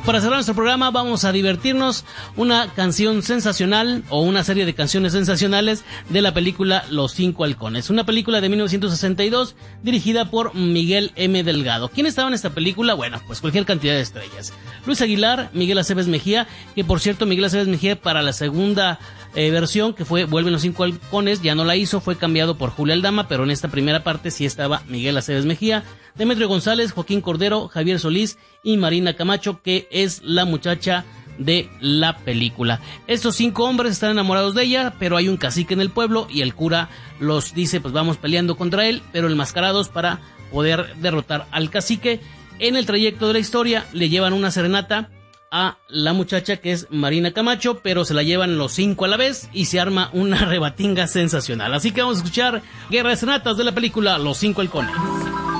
Para cerrar nuestro programa vamos a divertirnos una canción sensacional o una serie de canciones sensacionales de la película Los Cinco Halcones, una película de 1962 dirigida por Miguel M. Delgado. ¿Quién estaba en esta película? Bueno, pues cualquier cantidad de estrellas. Luis Aguilar, Miguel Aceves Mejía, que por cierto Miguel Aceves Mejía para la segunda versión, que fue Vuelven los Cinco Halcones, ya no la hizo, fue cambiado por Julia Aldama, pero en esta primera parte sí estaba Miguel Aceves Mejía, Demetrio González, Joaquín Cordero, Javier Solís y Marina Camacho, que es la muchacha de la película. Estos 5 hombres están enamorados de ella, pero hay un cacique en el pueblo y el cura los dice, pues vamos peleando contra él, pero enmascarados para poder derrotar al cacique. En el trayecto de la historia le llevan una serenata a la muchacha, que es Marina Camacho, pero se la llevan los 5 a la vez y se arma una rebatinga sensacional. Así que vamos a escuchar Guerra de Serenatas de la película Los Cinco Halcones.